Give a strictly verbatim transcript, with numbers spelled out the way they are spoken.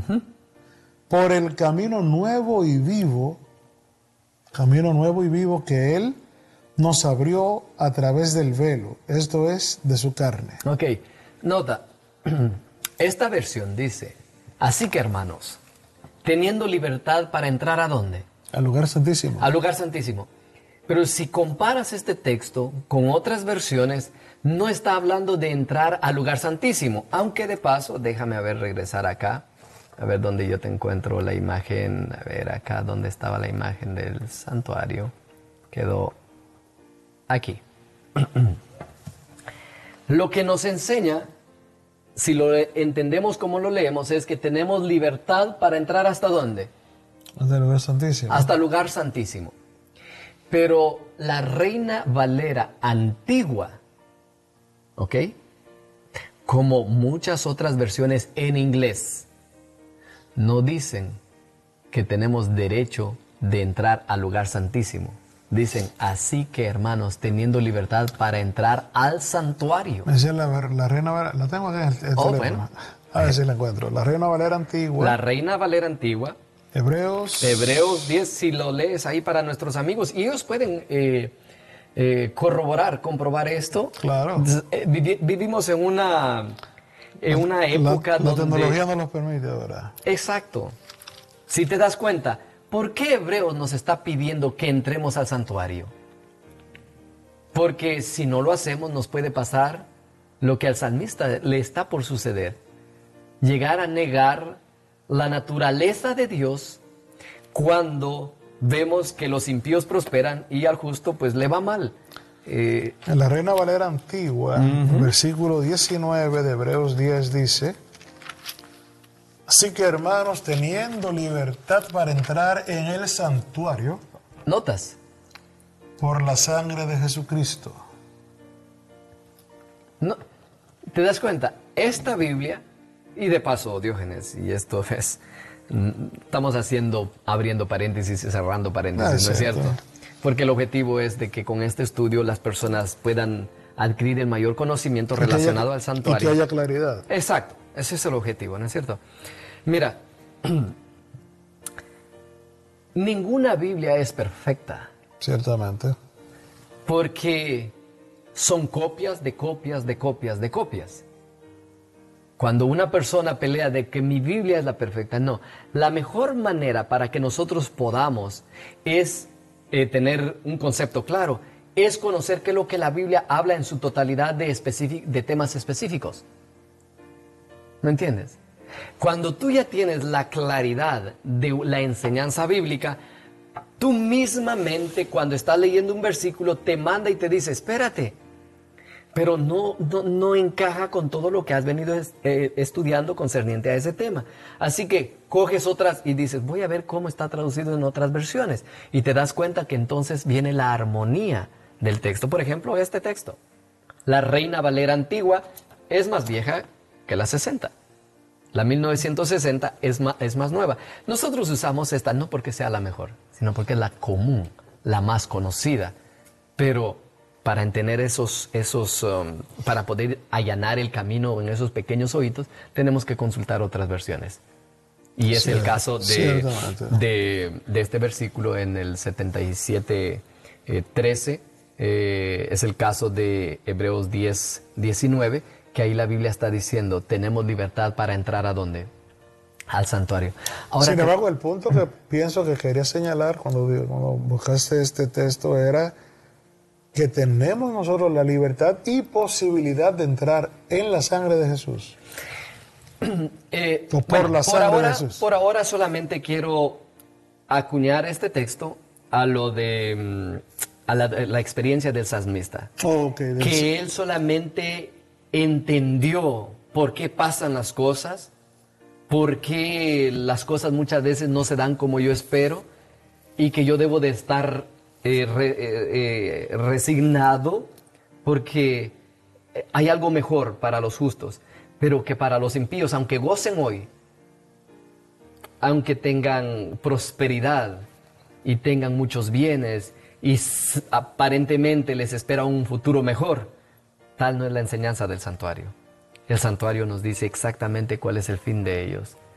Uh-huh. Por el camino nuevo y vivo, camino nuevo y vivo que Él nos abrió a través del velo, esto es, de su carne. Ok, nota, esta versión dice, así que hermanos, teniendo libertad para entrar ¿a dónde? Al lugar santísimo. Al lugar santísimo. Pero si comparas este texto con otras versiones, no está hablando de entrar al lugar santísimo. Aunque de paso, déjame a ver, regresar acá. A ver dónde yo te encuentro la imagen. A ver acá, dónde estaba la imagen del santuario. Quedó aquí. Lo que nos enseña, si lo entendemos como lo leemos, es que tenemos libertad para entrar ¿hasta dónde? Hasta el lugar santísimo. Hasta el lugar santísimo. Pero la Reina Valera antigua, ¿ok? Como muchas otras versiones en inglés, no dicen que tenemos derecho de entrar al lugar santísimo. Dicen, así que hermanos, teniendo libertad para entrar al santuario. Me decía la, la Reina Valera, la tengo aquí en el, el Oh, teléfono. bueno. A ver si la encuentro. La Reina Valera antigua. La Reina Valera antigua. Hebreos. Hebreos diez, si lo lees ahí para nuestros amigos, y ellos pueden eh, eh, corroborar, comprobar esto. Claro. Eh, vivi- vivimos en una, en una época la, la donde... tecnología no nos permite ahora. Exacto. Si te das cuenta, ¿por qué Hebreos nos está pidiendo que entremos al santuario? Porque si no lo hacemos, nos puede pasar lo que al salmista le está por suceder. Llegar a negar la naturaleza de Dios cuando vemos que los impíos prosperan y al justo pues le va mal. Eh, En la Reina Valera antigua, uh-huh. versículo diecinueve de Hebreos diez dice, así que hermanos, teniendo libertad para entrar en el santuario, ¿notas? Por la sangre de Jesucristo. No, ¿te das cuenta? Esta Biblia, y de paso, Diógenes, y esto es, estamos haciendo, abriendo paréntesis y cerrando paréntesis, Ah, es ¿no es cierto. cierto? Porque el objetivo es de que con este estudio las personas puedan adquirir el mayor conocimiento relacionado haya, al santuario. Y que haya claridad. Exacto, ese es el objetivo, ¿no es cierto? Mira, ninguna Biblia es perfecta. Ciertamente. Porque son copias de copias de copias de copias. Cuando una persona pelea de que mi Biblia es la perfecta, no. La mejor manera para que nosotros podamos es eh, tener un concepto claro, es conocer qué es lo que la Biblia habla en su totalidad de, específic- de temas específicos. ¿No entiendes? Cuando tú ya tienes la claridad de la enseñanza bíblica, tú mismamente cuando estás leyendo un versículo te manda y te dice, espérate, pero no, no, no encaja con todo lo que has venido es, eh, estudiando concerniente a ese tema. Así que coges otras y dices, voy a ver cómo está traducido en otras versiones. Y te das cuenta que entonces viene la armonía del texto. Por ejemplo, este texto. La Reina Valera antigua es más vieja que la sesenta. La mil novecientos sesenta es más, es más nueva. Nosotros usamos esta no porque sea la mejor, sino porque es la común, la más conocida. Pero para entender esos, esos um, para poder allanar el camino en esos pequeños ojitos, tenemos que consultar otras versiones. Y es Cierto, el caso de, ciertamente. de, de este versículo en el setenta y siete, trece. Eh, es el caso de Hebreos diez, diecinueve, que ahí la Biblia está diciendo, tenemos libertad para entrar ¿a dónde? Al santuario. Ahora Sin que- embargo, el punto que pienso que quería señalar cuando, cuando buscaste este texto era que tenemos nosotros la libertad y posibilidad de entrar en la sangre de Jesús. Eh, O por la sangre ahora, de Jesús. Por ahora solamente quiero acuñar este texto a lo de mm, a la, la experiencia del salmista. Oh, ok, del- Que él solamente entendió por qué pasan las cosas, por qué las cosas muchas veces no se dan como yo espero y que yo debo de estar eh, re- eh, eh, resignado porque hay algo mejor para los justos, pero que para los impíos, aunque gocen hoy, aunque tengan prosperidad y tengan muchos bienes y s- aparentemente les espera un futuro mejor, tal no es la enseñanza del santuario. El santuario nos dice exactamente cuál es el fin de ellos.